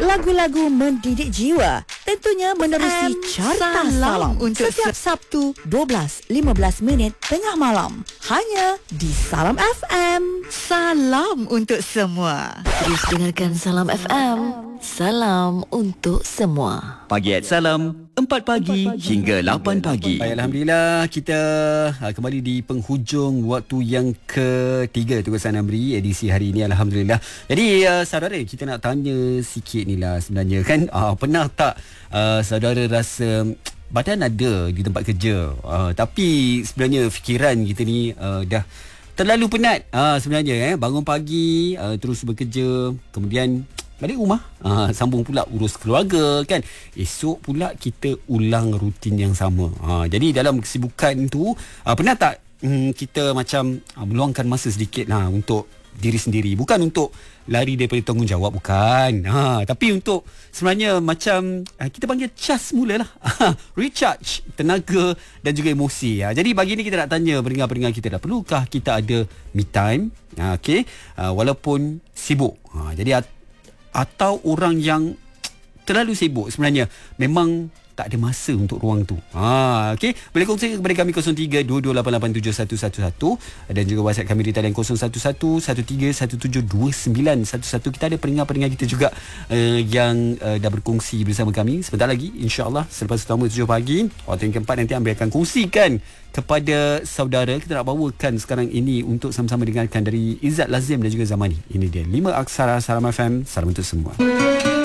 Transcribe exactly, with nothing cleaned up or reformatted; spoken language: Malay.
lagu-lagu mendidik jiwa, tentunya menerusi And Carta salam Salam untuk setiap Sabtu dua belas lima belas minit tengah malam, hanya di Salam F M. Salam untuk semua. Terus dengarkan Salam F M. Salam untuk semua. Pagi at Salam, empat pagi hingga lapan pagi. Baik, Alhamdulillah kita uh, kembali di penghujung waktu yang ketiga Tugasan Amri edisi hari ini, Alhamdulillah. Jadi uh, saudara, kita nak tanya sikit ni lah sebenarnya kan, uh, pernah tak uh, saudara rasa badan ada di tempat kerja, uh, tapi sebenarnya fikiran kita ni uh, dah terlalu penat uh, sebenarnya eh bangun pagi uh, terus bekerja, kemudian balik rumah, uh, sambung pula urus keluarga kan. Esok pula kita ulang rutin yang sama. Uh, jadi dalam kesibukan tu, uh, pernah tak um, kita macam uh, meluangkan masa sedikit lah untuk diri sendiri. Bukan untuk lari daripada tanggungjawab, bukan. Ha, tapi untuk sebenarnya macam uh, kita panggil cas mula lah. Recharge tenaga dan juga emosi. Uh, jadi pagi ni kita nak tanya pendengar-pendengar kita dah, perlukah kita ada me time? Uh, okay. Uh, walaupun sibuk. Uh, jadi atau orang yang terlalu sibuk sebenarnya memang tak ada masa untuk ruang tu. Ha, okey, boleh kongsi kepada kami kosong tiga dua dua lapan lapan tujuh satu satu satu dan juga WhatsApp kami di talian kosong satu satu satu tiga satu tujuh dua sembilan satu satu. Kita ada pendengar-pendengar kita juga uh, yang uh, dah berkongsi bersama kami. Sebentar lagi insya-Allah selepas utama tujuh pagi, waktu yang keempat nanti Ambil akan kongsikan kepada saudara. Kita nak bawakan sekarang ini untuk sama-sama dengarkan dari Izzat Lazim dan juga Zamani. Ini dia lima aksara Salam F M. Salam untuk semua.